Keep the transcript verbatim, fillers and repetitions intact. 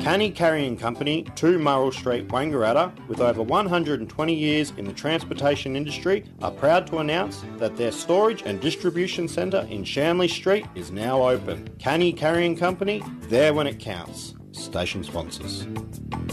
Canny Carrying Company, two Murrell Street, Wangaratta, with over one hundred twenty years in the transportation industry, are proud to announce that their storage and distribution centre in Shanley Street is now open. Canny Carrying Company, there when it counts. Station sponsors.